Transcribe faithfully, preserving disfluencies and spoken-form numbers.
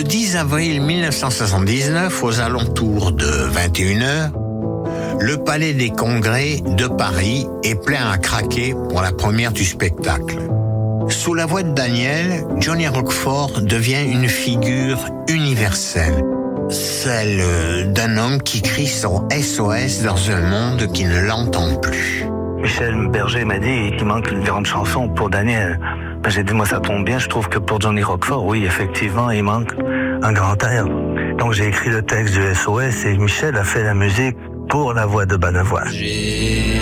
Le dix avril mille neuf cent soixante-dix-neuf, aux alentours de vingt et une heures, le Palais des Congrès de Paris est plein à craquer pour la première du spectacle. Sous la voix de Daniel, Johnny Roquefort devient une figure universelle, celle d'un homme qui crie son S O S dans un monde qui ne l'entend plus. Michel Berger m'a dit qu'il manque une grande chanson pour Daniel. Ben, j'ai dit, moi ça tombe bien, je trouve que pour Johnny Roquefort, oui, effectivement, il manque un grand air. Donc j'ai écrit le texte du S O S et Michel a fait la musique pour la voix de Banavoine. J'ai